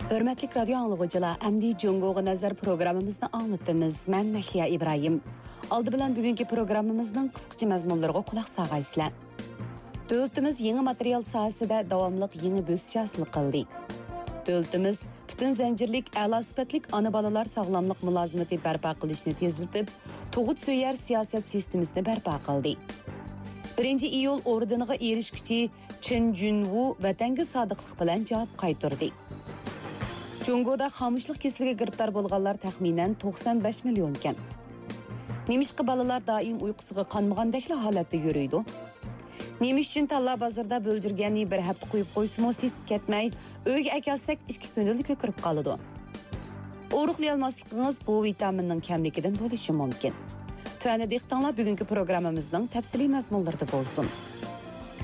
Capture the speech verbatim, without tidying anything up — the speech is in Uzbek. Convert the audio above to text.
Hörmətli radio anlıqçılar, əmdi Cungoğa Nəzər proqramımızda anlatdığımız mən Məhliya İbrahim. Aldı bilan bugünkü proqramımızın qısqaça məzmunlarına qulaq sağaysızlar. Dövlətimiz yeni material sahəsində davamlıq yeni bösüş hasil qıldı. Dövlətimiz bütün zəncirlik, əla sifətlik ana balalar sağlamlıq mülazimati bərpa qilishni tezlitib, toğut söyər siyasət sistemisini bərpa qıldı. birinchi iyul ordeniga erishguchi Chen Junwu vatanga sodiqlik bilan javob qaytardi. Jungoda xomishlik kesiliga giribdor bo'lganlar taxminan to'qson besh million ekan. Nemishqi balalar doim uyqusiga qonmagandekli holatda yuriydi. Nemish uchun talla bozorda bo'ljirganni bir hafta qo'yib qo'ysimo sesib ketmay, uyga akelsak ikki kunlik ko'kirib qoladi. O'ruqli olmasligingiz bu vitaminning kamligidan bo'lishi mumkin. Tuanı diqtanlar bugünkü programımızın təfsili məzmunlarında bolsun.